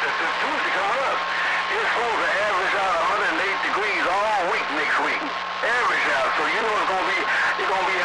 Tuesday coming up, it's supposed to average out 108 degrees all week next week. Average out. So you know it's gonna be